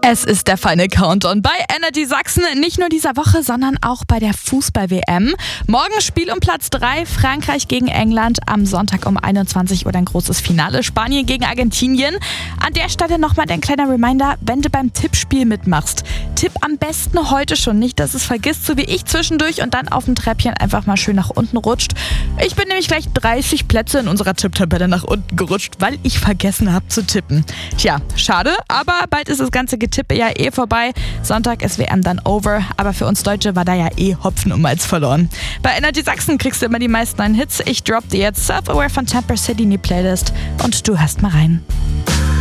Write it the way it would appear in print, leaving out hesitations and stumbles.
Es ist der Final Countdown bei Energy Sachsen, nicht nur dieser Woche, sondern auch bei der Fußball-WM. Morgen Spiel um Platz 3, Frankreich gegen England, am Sonntag um 21 Uhr ein großes Finale, Spanien gegen Argentinien. An der Stelle nochmal ein kleiner Reminder, wenn du beim Tippspiel mitmachst, tipp am besten heute schon, nicht, dass es vergisst, so wie ich zwischendurch und dann auf dem Treppchen einfach mal schön nach unten rutscht. Ich bin nämlich gleich 30 Plätze in unserer Tipptabelle nach unten gerutscht, weil ich vergessen habe zu tippen. Tja, schade, aber bald ist das ganze Getippe ja vorbei. Sonntag ist WM dann over, aber für uns Deutsche war da ja Hopfen und Malz verloren. Bei Energy Sachsen kriegst du immer die meisten neuen Hits. Ich drop dir jetzt Self-Aware von Temper City in die Playlist und du hörst mal rein.